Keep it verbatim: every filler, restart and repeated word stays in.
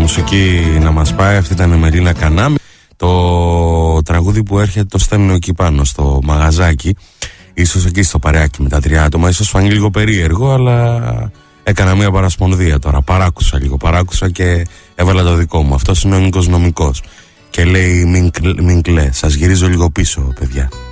μουσική να μας πάει. Αυτή ήταν η Μελίνα Κανάμι. Το τραγούδι που έρχεται το στέλνω εκεί πάνω στο μαγαζάκι, ίσως εκεί στο παρεάκι με τα τρία άτομα. Ίσως φανεί λίγο περίεργο, αλλά έκανα μια παρασπονδία τώρα. Παράκουσα λίγο, παράκουσα και έβαλα το δικό μου. Αυτός είναι ο Νίκος Νομικός και λέει μην, μην κλαις, σας γυρίζω λίγο πίσω παιδιά.